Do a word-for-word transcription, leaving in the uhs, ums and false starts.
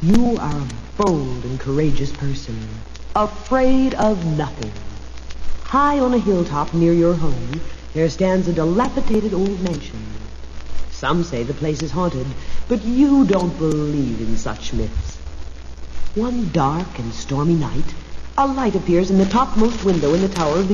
You are a bold and courageous person, afraid of nothing. High on a hilltop near your home, there stands a dilapidated old mansion. Some say the place is haunted, but you don't believe in such myths. One dark and stormy night, a light appears in the topmost window in the tower of the